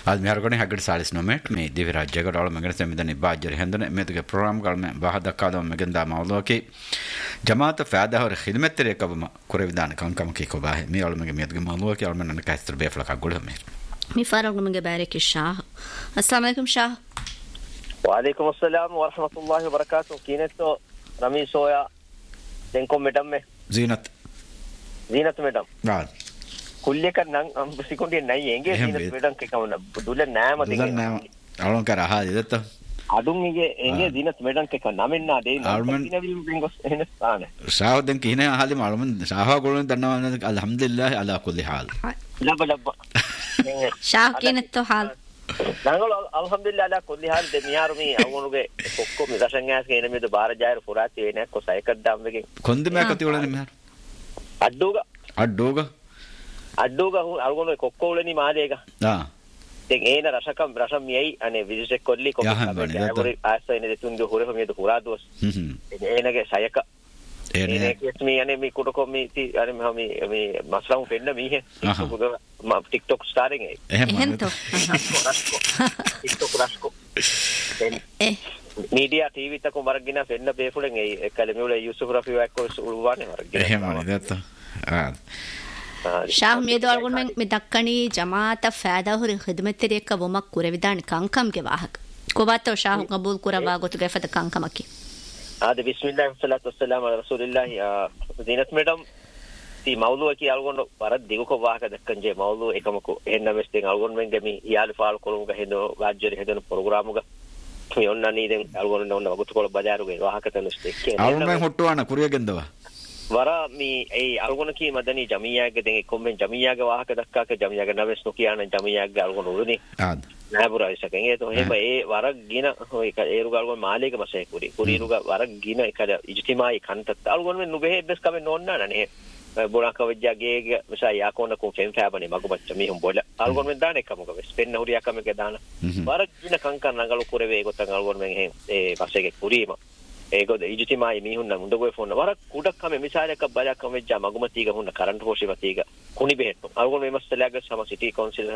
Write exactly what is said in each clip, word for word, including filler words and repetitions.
आज मेहर कोने हगड़ सालिस नोमेट में दिव्य राज्य का डाल मगर से मिदनी बाजर हिंदने में तो प्रोग्राम काल में बाहर दक्का दो मगंदा मौलू की जमात फ़ायदा और खिदमत तेरे कब कुरे विधान कम कम की को बाहे मैं और मगे में तो मौलू की और मैं नन कैस्टर बेफला का गुड़ में मी फारूक मगे बारे की शाह अस्सलाम वालेकुम शाह वालेकुम अस्सलाम व रहमतुल्लाहि व बरकातहू कीने तो रमी सोया देंको मैडम में जीनत जीनत मैडम हां कुल्ले का नंग हम सिकुंडी नहीं हैंगे जीनत मैडम के कम दुले नाम देंगे दुले नाम आलों का रहा है तो आडुंगे हैंगे जीनत मैडम के का नाम ना दे ना भी बेंगो हिंदुस्तान है शाह दिन की ने हाल मालूम शाह गोलन दन्ना अल्हम्दुलिल्लाह अला कुल हाल लब लब शाह कीने तो हाल nangal alhamdulillah ala kulli hal de miyaru mi agunuge kokko mi rasanga ke ene me do bar jair furati ene ko saykat dam wege konde me kati olane mihar adduga adduga adduga agunu kokko olani maadega ha den ena rasakam rasam miyai ane vishe kolli ko aguri asa ene detunge hore me do furados mhm ene ge sayaka ene kes mi ane mi kuto ko mi ti ane mi mi maslam fenna mi he TikTok starting e එහෙම තෝ TikTok rasko eh media T V තක වරගින ෆෙන්න බේෆුලෙන් ඒ එකල මෙවල යුසුෆ් රෆී වක්කො උල්වානේ වරගින එහෙමනේ දත්ත ආ शाह මේ දවල්ගොන් මෙ මෙ දක්කණී ජමාත ෆෑදා හොරි ඛිදමත් තෙරේක වමක් කුර විදාන කංකම් ගේ වාහක කොබාතෝ ಶಾහ කබූල් කුරවා ගොතු ගෙෆත කංකමකි ආද බිස්මිල්ලාහ් සලාතු වස්සලාම අලා රසූලිල්ලාහ් දීනත් මෙඩම් ती मौलू की अलगोन भारत दिगो को वाह का दक्कन जे मौलू एकमको हेन्न मेस्टिंग अलगोन में गमी याल फाल कोलुम का हेदो राज्य हेदो प्रोग्राम का योन्ना नी देन अलगोन नोन वगुत को बजारू गे वाह का तनुस्ते के अलगोन में होट्टवाना कुरिया गेंदवा वरा मी ए अलगोन की मदनी जमिया के देंगे कोमें जमिया के वाह का दक्का के जमिया के नवेस नो किया न जमिया के अलगोन उनी आद ना बुरा सकेंगे तो हे ए वरा गिना होय का एरु अलगोन माले के मसे कुरी कुरी रुगा वरा गिना एकदा इज्तिमाई खंत अलगोन में नुबे बेस का में नोन ना ने बोला का वजह गे मिसा या कोन को फेम फैबने मगु बच्चा मी हम बोला अलगोन में दाने कम को स्पेन नहुरिया कम के दाना बार जिन कंका नगलो कुरे वे गो तंग अलगोन में हे ए बसे के कुरीमा एगो इजितिमाई मी हुन मुंदो गो फोन बार कुडक कम मिसाले का बजा कम जा मगुमती गा हुन करंट होशी मती गा कुनी बेहेट अलगोन में मस्त लगा सम सिटी काउंसिल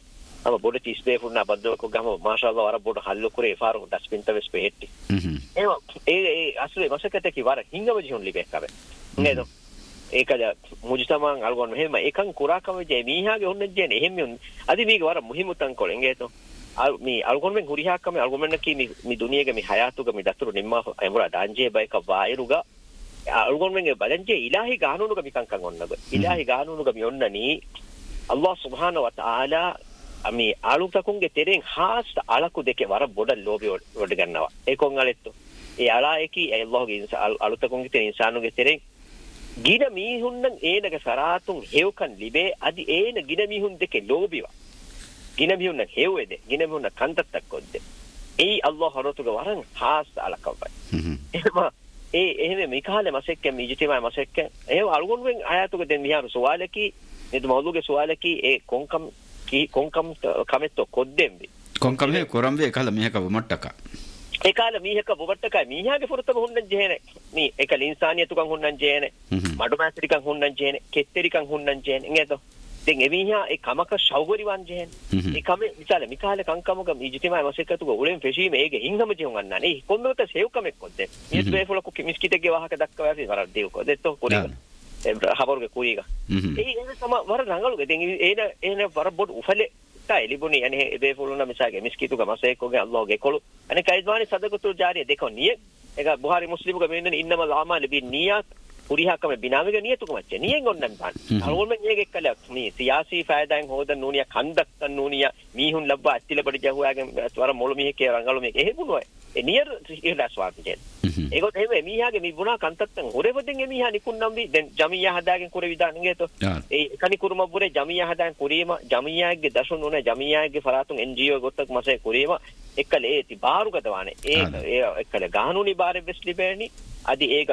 अब बोडे तीस बे फुना बद्दो को गम माशाअल्लाह वारा बोड हल्लो कुरे फारो डस्टबिन तवेस पे हेट्टी ए ए असले मसकते की वारा हिंगा बजी हुन लिबे काबे नेदो ඒකද මුජ්තමාන් අල්ගොන් මෙහෙම එකන් කුරා කම ජේ මීහාගේ හොන්න ජේනේ එහෙම උන් අදි මේක වර මුහිමුතන් කොලෙන් ගේතෝ මේ අල්ගොන් මෙන් හුරිහා කම අල්ගොන් මෙන්න කී මේ දුනියගේ මේ හයාතුගේ මේ දතුරු නිම්මා එමුරා දාංජේ බයික වයිරුගා අල්ගොන් මෙන් බලංජේ ඉලාහි ගානුනුගේ මිකන් කන් ඔන්නග ඉලාහි ගානුනුගේ මේ ඔන්නනි අල්ලාහ් සුබ්හානහු වතාලා මේ අලුතකුන්ගේ තෙරෙන් හාස් අලකු දෙකේ වර බොඩ ලෝබි වඩ ගන්නවා ඒකොන් අලෙත්තු ඒ අලා එකි අල්ලාහ්ගේ අලුතකුන්ගේ තෙරෙන් ඉන්සානුගේ තෙරෙන් ගින මීහුන්නන් ඒනක සරාතුන් හේවකන් ලිබේ අදි ඒන ගින මීහුන් දෙකේ ලෝබිවා ගින මීහුන්න හේවෙද ගින මීහුන්න කන්තත්තක් කොද්ද ඒ අල්ලාහ් හරතුග වරන් හාස් අලකවයි එහෙම ඒ එහෙම මිකාලේ මසෙක්ක මිජිතිමයි මසෙක්ක ඒ අල්ගොන් වෙන් ආයතුග දෙන් මිහාරු සවාලකි නේද මවලුගේ සවාලකි ඒ කොන්කම් කි කොන්කම් කමෙත්තෝ කොද්දෙම්බි කොන්කම් හේ කොරම්බේ කල මිහක වමට්ටක ඒකාල මීහක බොබට්ටකයි මීහාගේ ෆොරතම හුන්නන් ජේනේ මේ ඒකල ඉන්සානියතුකන් හුන්නන් ජේනේ මඩු මාස්ටරිකන් හුන්නන් ජේනේ කෙත්තරිකන් හුන්නන් ජේනේ නේද දෙන් එමීහා ඒ කමක ශෞගරිවන් ජේනේ ඒ කම විචාල මිකාල කංකමක ඉජිතිමයි මසෙකතුක උලෙන් ෆෙෂීම ඒගේ හිංගම ජෙහුන් අන්නනේ කොම්මෙත සේවකමෙක් කොද්දේ මිස් බේෆලක මිස්කිතගේ වහක දක්වා ඇසි වර දේව කොදෙත්තෝ කුරීග හබරුගේ කුරීග ඒ එන සම වර රංගලුගේ දෙන් ඒන ඒන වර බොඩ් උෆලේ එලිබුනි අනේ එබේ ෆුලුන මිසාගේ මිස්කිතුක මසෙක්කෝගේ අල්ලාහ්ගේ කොළු අනේ කයිද්වානි සදකතු ජාරිය දෙකෝ නිය එක බුහාරි මුස්ලිමුක මෙන්න ඉන්නම ලාමාල බි නියත් පුරිහාකම බිනාමිගේ නියතුක මච්චේ නියෙන් ඔන්නන් බාන අලුල් මෙන් නියගේ කල මේ සියාසී ෆයදාන් හොද නූනිය කන්දක්කන් නූනිය මීහුන් ලබ්බා අත්තිල පඩි ජහුවාගේ වර මොළු මිහකේ රංගලු මේක එහෙබුනෝ ඒ නියර් ඉහදාස් වාර්ජේ ඒකත් එහෙම මීහාගේ මේ බුනා කන්තත්තන් හොරෙවදෙන් මීහා නිකුන් නම් වි දැන් ජමියා හදාගෙන කුර විදාන ගේතෝ ඒ කනි කුරුම බුරේ ජමියා හදාගෙන කුරීම ජමියාගේ දසුන් උනේ ජමියාගේ ෆරාතුන් එන්ජීఓ ගොත්තක් මසේ කුරීම එක්කල ඒ ති බාරුගත වානේ ඒ ඒ එක්කල ගානුනි බාරෙ වෙස්ලි බෑනි අදි ඒක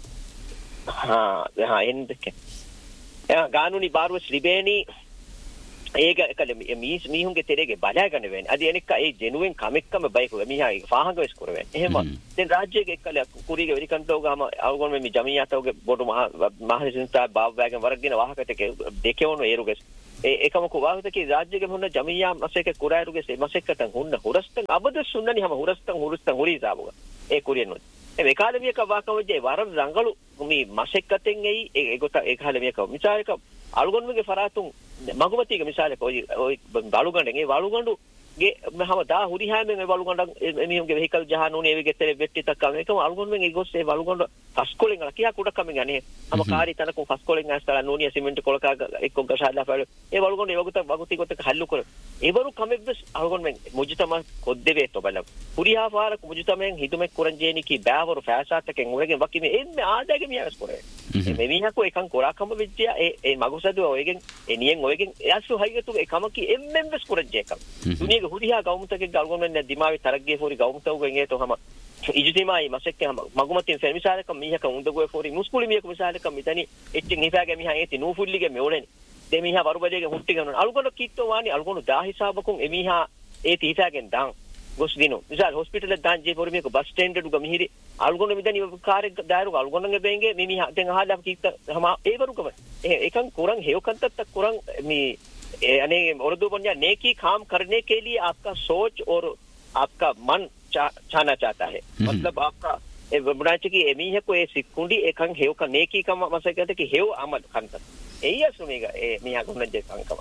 හා හා එන්දක යා ගානුනි බාරු වෙස්ලි බෑනි ඒක එක්කල මීස් මීහුන්ගේ තෙරේගේ බලා ගන්න වෙන්නේ අදි එනික ඒ ජෙනුවෙන් කමෙක්කම බයික මීහා ෆාහංග වෙස් කරවෙන්නේ එහෙම දැන් රාජ්‍යයේ එක්කල කුරීගේ වෙරිකන්තෝ ගාම අවගොන් මේ ජමියාතෝගේ බොඩු මහ මහසින්තා බාව්වාගෙන් වරගෙන වාහකට දෙකවණු ඒරුගේ ඒ එකම කුවාහතකේ රාජ්‍යගේ මොන ජමියා මසෙක කුරායරුගේ සේ මසෙකට හොන්න හොරස්තන් අබද සුන්නනි හැම හොරස්තන් හොරස්තන් හොරිසාවුග ඒ කුරියනොත් ඒ එකාඩමියක වාකවජේ වරම් රංගලු මේ මසෙක්කතෙන් එයි ඒ ගොත එකාඩමියක මිසාලක අලුගොන්මගේ ෆරාතුන් මගුමතිගේ මිසාලක ඔය ඔය බලුගණ්ඩෙන් ඒ බලුගණ්ඩු ගේ මහම දා හුරි හැමෙන් ඒ බලුගණ්ඩ එමිහුගේ වෙහිකල් ජහනුනේ ඒ ගෙතේ වෙට්ටි තක්කම ඒකම අලුගොන්මෙන් ඒ ගොස් ඒ බලුගණ්ඩ ෆස්කොලෙන් කියා කුඩ කමින් යන්නේ අම කාරි තනකෝ ෆස්කොලෙන් ඇස්තලා නෝනිය සිමෙන්ට් කොලකා එක්ක ගසාලා පාල ඒ බලුගොන්ඩ ඒ වගත වගති කොට හල්ලු කර ඒ වරු කමෙද්ද අලුගොන්මෙන් මුජිතම කොද්දෙවේ to බල පුරියා පාර මුජිතමෙන් හිතුමෙක් කුරංජේනි කි බෑවරු ෆෑසාතකෙන් උරගෙන් වකිමේ එන්නේ ආදාගේ මියස් කරේ මේ මිහකෝ එකන් කොරාකම විද්‍යා ඒ ඒ මගුසදුව ඔයගෙන් එනියෙන් ඔයගෙන් එයසු හයිගතු එකම කි එම්එම්එස් කුරංජේකම් දුනියගේ හුරියා ගෞමුතකේ ගල්ගොන්මෙන් දිමාවේ තරග්ගේ ෆෝරි ගෞමුතවගෙන් ඒ තොහම ඉජිතිමායි මසෙක්ක හම මගුමතින් ෆෙමිසාලක මිහක උන්දගොය ෆෝරි මුස්කුලි මියක මිසාලක මිතනි එච්චින් හිපාගේ මිහා ඒති නූෆුල්ලිගේ මෙෝලෙනි දෙ මිහා වරුබදේගේ හුට්ටි ගන්න අලුගොන කිත්තෝ වානි අලුගොන දා හිසාබකුන් එමිහා ඒති හිපාගෙන් දාන් ගොස් දිනු මිසාල හොස්පිටල් එක දාන් ජේ ෆෝරි මියක බස් ස්ටෑන්ඩ් එක මිහිරි අලුගොන මිදනි කාර්ය දායරු අලුගොනගේ බෙන්ගේ මිමිහා දැන් අහලා කිත්ත හම ඒ වරුකම ඒකන් කුරන් හේවකන්තත් කුරන් මේ यानी उर्दू बन जा नेकी काम करने के लिए आपका सोच और आपका मन छाना चाहता है मतलब आपका बना की एमी है कोई सिकुंडी एकंग हेव का नेकी का मसे कहते कि हेव अमल खंत यही सुनेगा ए मिया को नजे संकम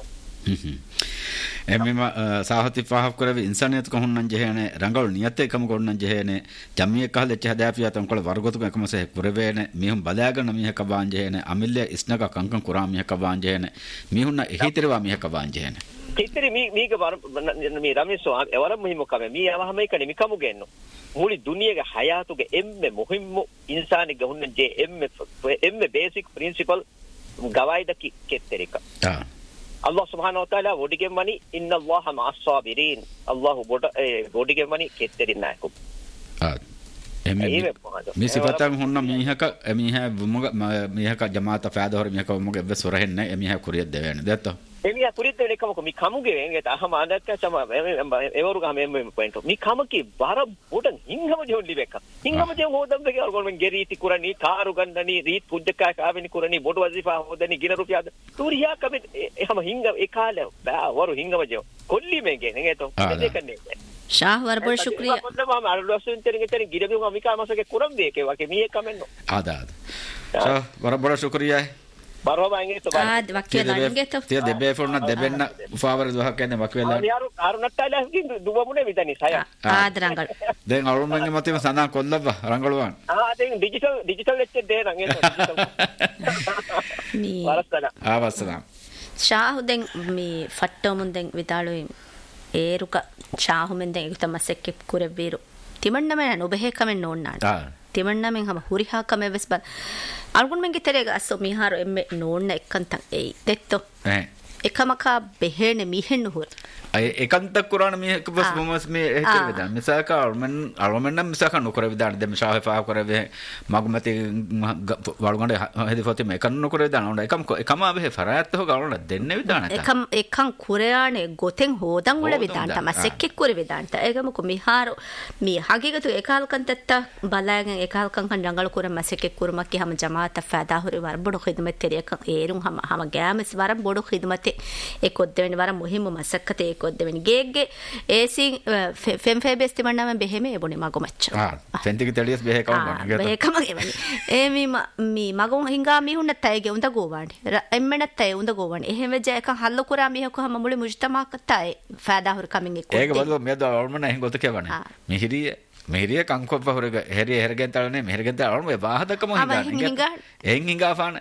එමෙම සාහති පහක් කරවි ඉන්සානියත් කොහොන්නන් ජෙහනේ රංගල් නියත් එකම කොන්නන් ජෙහනේ ජම්මිය කහල එච්ච හදාපියා තංකොල වර්ගතුක එකම සේ පුරවේන මිහුන් බලාගෙන මිහ කබාන් ජෙහනේ අමිල්ල ඉස්නක කංකන් කුරා මිහ කබාන් ජෙහනේ මිහුන්න එහිතරවා මිහ කබාන් ජෙහනේ කිතරි මී මීක මේ රමේසෝ එවරම් මිහිම කම මී අවහම එකනේ මිකමු ගෙන්නු මුලි දුනියගේ හයාතුගේ එම්මෙ මුහිම්මු ඉන්සානි ගහුන්නන් ජේ එම්මෙ එම්මෙ බේසික් ප්‍රින්සිපල් ගවයිද කෙත්තරික ආ Allah subhanahu wa ta'ala wodige mani inna Allah ma'as sabirin Allah wodige mani ketterin naku ah emi mi sifatan hunna mihaka emiha mihaka jamaata faada hor mihaka muge be sorahenne emiha kuriyad devene detto emiha kuriyad devene kamako mi kamuge enge ahama andakka sama evoru ga me point mi kamaki bara bodan hingama jolli bekka hingama je hodam bege or gon geriti kurani karu gandani rit pujjaka kaaveni kurani bodu wazifa hodani gina rupiya turiya kame ehama hinga ekale ba waru hingama je kolli mege nge to dekanne Shah वरबर शुक्रिया मतलब हम आलोचन तेरे तेरे गिरे भी हम का मसे के कुरम दे के वाके मी कमेंट आदा शाह वरबर शुक्रिया बरोबर आएंगे तो आद वाके लाएंगे तो ते देबे फोन देबेन फावर दो हकने वाके यार आरो नट्टाला की दुबा मुने बितनी साया आद रंगल देन और मंगे मते सना कोल्लवा रंगलवान हां देन डिजिटल डिजिटल लेक्चर दे रंगे तो मी वारसला आ वासलाम शाह देन मी फट्टो मुन देन विताळो ඒරුක ශාහුමෙන් දැන් ඒක තමයි සෙක්කෙ කුරෙවීරු තිමන්නම නොබෙහෙ කමෙන් නෝන්නාට තිමන්නමෙන් හැම හුරිහා කමෙ වෙස් බල අල්ගුන් මෙන්ගේ තරේග අස්සෝ මිහාර එම්මෙ නෝන්න එක්කන්තන් එයි දෙත්තෝ එකමකා බෙහෙන මිහෙන්න හුර ay ekanta kurana mi bas bomas me ehte vedan misaka almen almen nam misaka nokore vedan dem shahe fa kore ve magmati walgonde hedi foti me kan nokore vedan onda ekam ekama be farayat ho galona denne vedan ta ekam ekan kureyane goten hodan ule vedan ta masekke kure vedan ta egam ko miharo mi hagigatu ekal kan tetta balagen ekal kan kan jangal kure masekke kure makki ham jamaata faada hore war bodu khidmat tere ekan erun ham ham games war bodu khidmat ekodden war muhim masakkate කොද්දෙවෙනි ගේග්ගේ AC ෆෙම් ෆේබස් තිමන්නම බෙහෙම එබුනේ මගොමච්ච ආ ෆෙන්තික තෙලියස් බෙහෙ කවුන් ගන්න බෙහෙ කම ගෙවනි ඒ මි මි මගොන් හින්ගා මිහුන්න තයගේ උඳ ගෝවාණි එම්මෙන තය උඳ ගෝවාණි එහෙම ජය එක හල්ල කුරා මිහ කොහම මුලි මුජ්තමා කතයි ෆාදා හොර කමින් එක්ක ඒක බල මෙද අවල්මන එහෙන් ගොත කියවනේ මිහිරිය මෙහිරිය කංකොප්ප හොරග හැරිය හැරගෙන් තලනේ මෙහෙරගෙන් තලන මේ වාහදකම හිඟා එහෙන් හිඟා ෆාන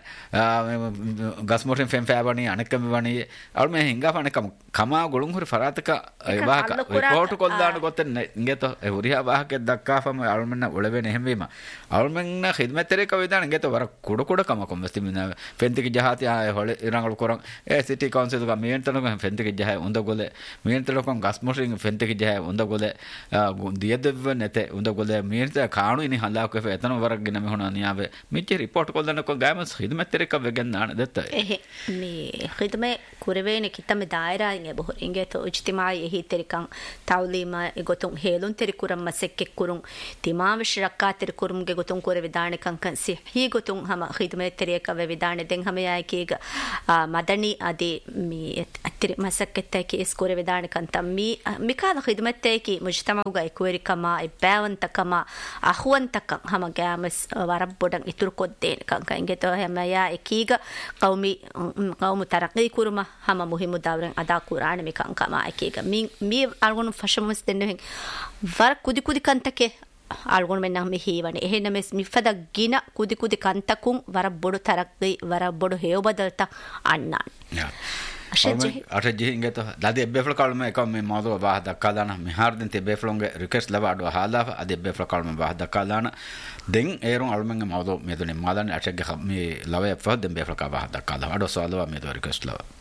ගස් මොරෙන් ෆෙම් ෆෑබණි අනකම වණි අවල් මේ හිඟා ෆාන කම කමා ගොළුන් හොර ෆරාතක ඒ වාහක රිපෝට් කොල්දාන ගොතෙන් ඉංගෙත ඒ හොරියා වාහක දක්කා ෆම අවල්මන ඔලවෙන එහෙම වීම අවල්මන ඛිදමතරේ කවදාන ඉංගෙත වර කුඩ කුඩ කම කොම් ස්තිමින ෆෙන්තික ජහති ආ හොල ඉරංගල කොරන් ඒ සිටි කවුන්සිල් ග මෙන්තන ග ෆෙන්තික ජහය උඳ ගොල මෙන්තන කොම් ගස් මොරෙන් ෆෙන්තික ජහය උඳ ගොල දියදෙව නැත te unda gole mirta kaanu ini hala ko fe etano warak gina me hona niyabe miche report ko danna ko gamas khidmat tere ka vegen nana detta eh me khidmat kurevene kitame daira inge bohor inge to ijtimai ehi terikan tawlima egotun helun teri kuram masekke kurun timavish rakka teri kurum ge gotun kore vidane kankan si hi gotun hama khidmat tere ka ve vidane den hama ya kega madani ade mi atri masakketta ki es kore vidane kantam mi mikala khidmat te ki mujtama ga ekweri kama e bawanta kama ahwanta kan hama gamas warab bodan itur kodden kankan inge to hama ya ekiga qawmi qawmu taraqi kuruma hama muhimu dawren ada qur'an me kan kama ekiga mi mi algon fashamus denne var kudi kudi kantake algon men nam hiwane ehena mes mi fada gina kudi kudi kantakun war bodu taraqi war bodu hew badalta annan ya අට ජිහින්ගත දද එබ්බෙෆල කල්ම එක මේ මෝදව බාහ දක්කා දාන මිහාර දෙන් තෙ බෙෆලොන්ගේ request ලබ අඩව හාලා අද එබ්බෙෆල කල්ම බාහ දක්කා දාන දෙන් ඒරුන් අල්මංගේ මෝදව මෙදුනේ මාදන් අටගේ මේ ලව එෆ දෙන් බෙෆල කා බාහ දක්කා දාන අඩව සාලව මෙදව රික්වෙස්ට් ලබ